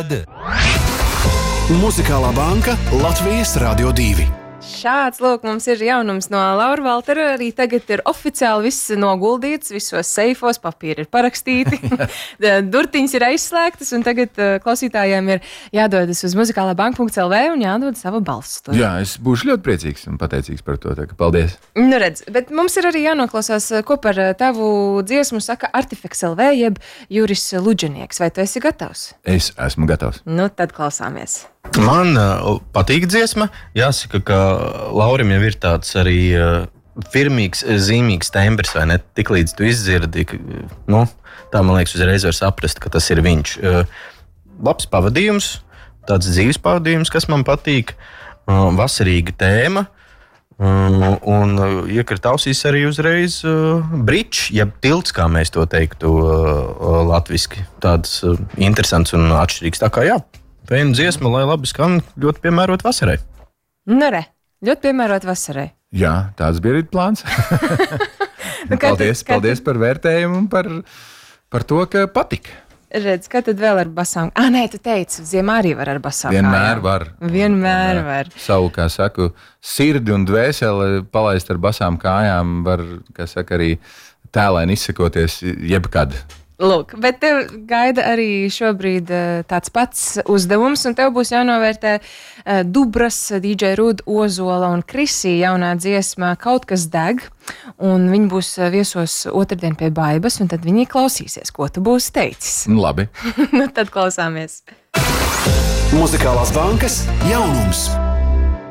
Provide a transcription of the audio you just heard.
tad. Muzikālā banka Latvijas Radio 2. Šāds, lūk, mums ir jaunums no Laura Valtera. Arī tagad ir oficiāli viss noguldīts, visos seifos, papīri ir parakstīti, durtiņas ir aizslēgtas, un tagad klausītājiem ir jādodas uz muzikālābanka.lv un jādod sava balss. Jā, es būšu ļoti priecīgs un pateicīgs par to. Tā, paldies! Nu redz, bet mums ir arī jānoklausās, ko par tavu dziesmu saka Artifeks LV, jeb Juris Luģenieks. Vai tu esi gatavs? Es esmu gatavs. Nu, tad klausāmies. Man patīk dziesma. Jāsaka, ka Laurim jau ir tāds arī firmīgs, zīmīgs tembrs, vai ne? Tiklīdz tu izdzirdi, tā man liekas uzreiz var saprast, ka tas ir viņš. Labs pavadījums, tāds dzīves pavadījums, kas man patīk. Vasarīga tēma. Un iekrīt ausīs arī uzreiz bridge, jeb tilts, kā mēs to teiktu latviski. Tāds interesants un atšķirīgs. Tā kā jā. Viena dziesma, lai labi skan, ļoti piemērot vasarai. Nu re, ļoti piemērot vasarai. Jā, tāds bija arī plāns. Paldies par vērtējumu un par to, ka patika. Redz, kā tad vēl ar basām? Nē, tu teici, ziemā arī var ar basām. Vienmēr var. Savu, kā saku, sirdi un dvēseli palaist ar basām kājām var, kā saka, arī tēlaini izsakoties jebkad. Lūk, bet tev gaida arī šobrīd tāds pats uzdevums, un tev būs jānovērtē Dubras, DJ Ruda, Ozola un Krisī jaunā dziesmā Kaut kas deg, un viņi būs viesos otrdien pie Baibas, un tad viņi klausīsies, ko tu būsi teicis. Labi. Nu, tad klausāmies. Muzikālās bankas jaunums.